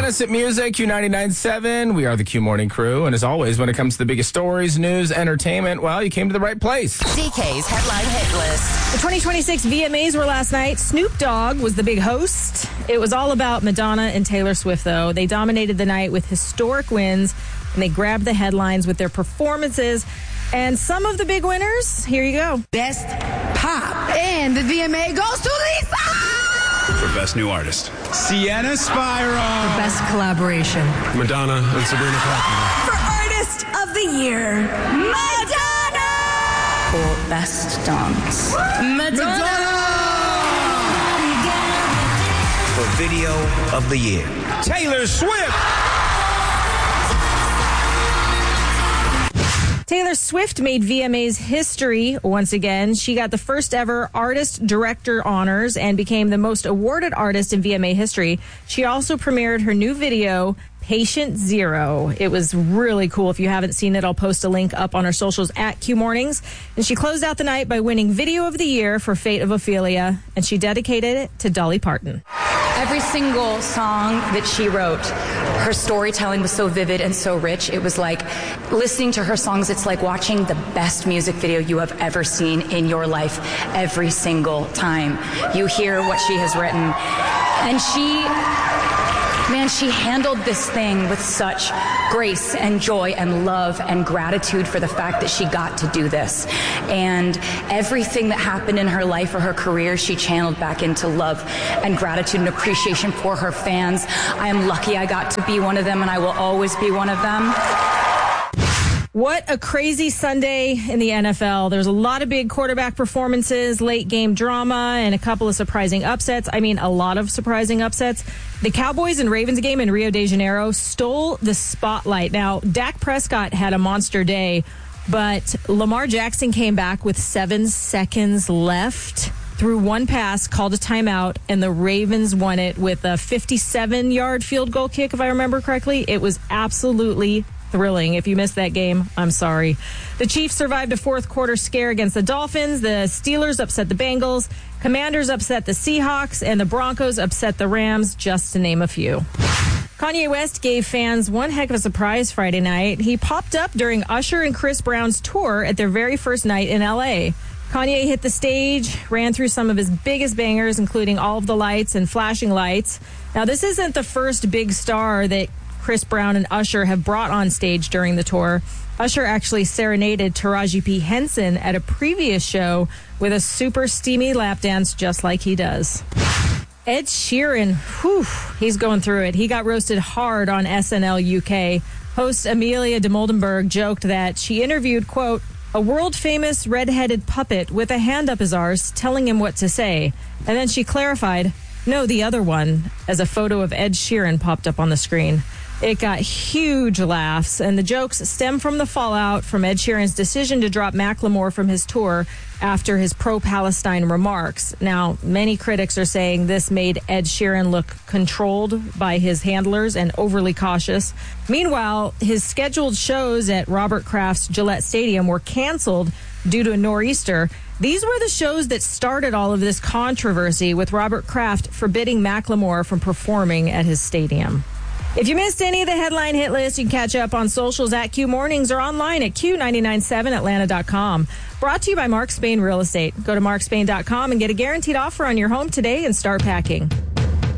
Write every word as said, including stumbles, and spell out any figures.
Classic music, Q ninety-nine point seven. We are the Q Morning Crew. And as always, when it comes to the biggest stories, news, entertainment, well, you came to the right place. D K's Headline Hit List. The twenty twenty-six V M As were last night. Snoop Dogg was the big host. It was all about Madonna and Taylor Swift, though. They dominated the night with historic wins, and they grabbed the headlines with their performances. And some of the big winners, here you go. Best Pop. And the V M A goes to Lisa! For Best New Artist, Sienna Spyro. For Best Collaboration, Madonna and Sabrina Carpenter. For Artist of the Year, Madonna! For Best Dance, Madonna! Madonna! For Video of the Year, Taylor Swift. Taylor Swift made V M A's history once again. She got the first ever Artist Director honors and became the most awarded artist in V M A history. She also premiered her new video, Patient Zero. It was really cool. If you haven't seen it, I'll post a link up on our socials at Q Mornings. And she closed out the night by winning Video of the Year for Fate of Ophelia, and she dedicated it to Dolly Parton. Every single song that she wrote, her storytelling was so vivid and so rich. It was like listening to her songs, it's like watching the best music video you have ever seen in your life every single time you hear what she has written. And she, man, she handled this thing with such grace and joy and love and gratitude for the fact that she got to do this. And everything that happened in her life or her career, she channeled back into love and gratitude and appreciation for her fans. I am lucky I got to be one of them, and I will always be one of them. What a crazy Sunday in the N F L. There's a lot of big quarterback performances, late game drama, and a couple of surprising upsets. I mean, a lot of surprising upsets. The Cowboys and Ravens game in Rio de Janeiro stole the spotlight. Now, Dak Prescott had a monster day, but Lamar Jackson came back with seven seconds left, threw one pass, called a timeout, and the Ravens won it with a fifty-seven-yard field goal kick, if I remember correctly. It was absolutely thrilling. If you missed that game, I'm sorry. The Chiefs survived a fourth quarter scare against the Dolphins. The Steelers upset the Bengals. Commanders upset the Seahawks. And the Broncos upset the Rams, just to name a few. Kanye West gave fans one heck of a surprise Friday night. He popped up during Usher and Chris Brown's tour at their very first night in L A. Kanye hit the stage, ran through some of his biggest bangers, including All of the Lights and Flashing Lights. Now, this isn't the first big star that Chris Brown and Usher have brought on stage during the tour. Usher actually serenaded Taraji P. Henson at a previous show with a super steamy lap dance just like he does. Ed Sheeran, whew, he's going through it. He got roasted hard on S N L U K. Host Amelia de Moldenberg joked that she interviewed, quote, a world-famous red-headed puppet with a hand up his arse telling him what to say. And then she clarified, no, the other one, as a photo of Ed Sheeran popped up on the screen. It got huge laughs, and the jokes stem from the fallout from Ed Sheeran's decision to drop Macklemore from his tour after his pro-Palestine remarks. Now, many critics are saying this made Ed Sheeran look controlled by his handlers and overly cautious. Meanwhile, his scheduled shows at Robert Kraft's Gillette Stadium were canceled due to a nor'easter. These were the shows that started all of this controversy, with Robert Kraft forbidding Macklemore from performing at his stadium. If you missed any of the headline hit list, you can catch up on socials at Q Mornings or online at Q nine nine seven Atlanta dot com. Brought to you by Mark Spain Real Estate. Go to mark spain dot com and get a guaranteed offer on your home today and start packing.